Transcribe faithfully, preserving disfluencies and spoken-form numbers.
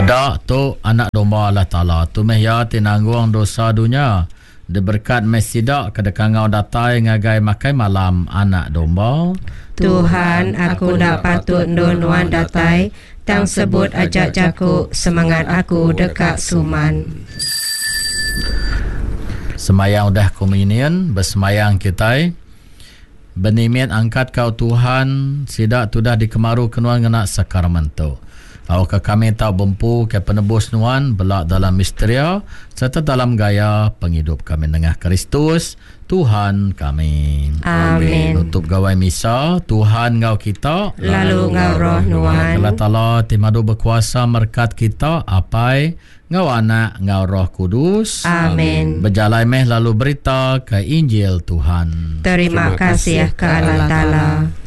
Pedak tu anak domba Allah Ta'ala. Tu meh ya tinanggung dosa dunia. Diberkat mesidak kedekangau datai ngagai makai malam anak domba. Tuhan, aku dak patut nuan datai, tang sebut ajak jaku semangat aku dekat suman. Semayang udah komunion, bersemayang kita. Benimian angkat kau Tuhan, sidak tu dah dikemaru kenuan ngena sakramentu. Awak kami tak bempu ke penebus nuan belak dalam misteria serta dalam gaya penghidup kami dengan Kristus Tuhan kami. Amin. Tutup gawai misa, Tuhan ngau kita lalu ngau roh nuan. Allah Ta'ala timadu berkuasa merkat kita apai ngau anak ngau roh kudus. Amin. Berjalan meh lalu berita ke Injil Tuhan. Terima kasih ke Allah Ta'ala.